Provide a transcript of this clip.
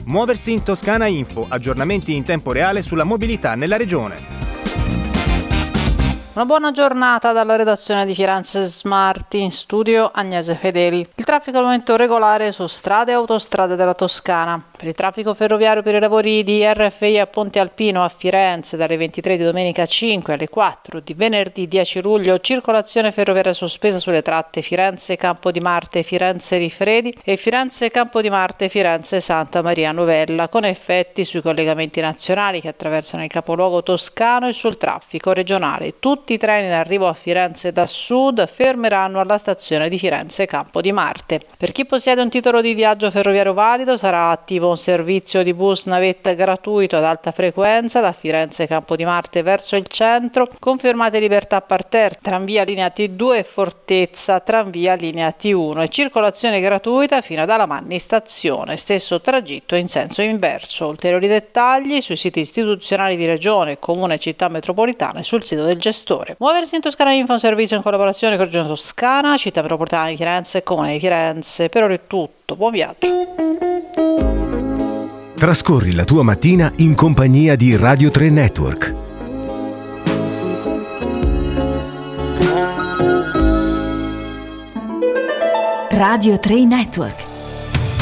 Muoversi in Toscana Info, aggiornamenti in tempo reale sulla mobilità nella regione. Una buona giornata dalla redazione di Firenze Smart, in studio Agnese Fedeli. Il traffico al momento regolare su strade e autostrade della Toscana. Per il traffico ferroviario per i lavori di RFI a Ponte Alpino a Firenze dalle 23 di domenica 5 alle 4 di venerdì 10 luglio, circolazione ferroviaria sospesa sulle tratte Firenze Campo di Marte Firenze Rifredi e Firenze Campo di Marte Firenze Santa Maria Novella, con effetti sui collegamenti nazionali che attraversano il capoluogo toscano e sul traffico regionale. Tutti i treni in arrivo a Firenze da sud fermeranno alla stazione di Firenze Campo di Marte. Per chi possiede un titolo di viaggio ferroviario valido sarà attivo un servizio di bus navetta gratuito ad alta frequenza da Firenze Campo di Marte verso il centro, confermate Libertà Parterre, tranvia linea T2 e Fortezza, tranvia linea T1 e circolazione gratuita fino ad Alamanni stazione, stesso tragitto in senso inverso. Ulteriori dettagli sui siti istituzionali di Regione, Comune e Città Metropolitane sul sito del gestore. Muoversi in Toscana Info è un servizio in collaborazione con Regione Toscana, Città Metropolitana di Firenze e Comune di Firenze. Per ora è tutto, buon viaggio. Trascorri la tua mattina in compagnia di Radio 3 Network. Radio 3 Network.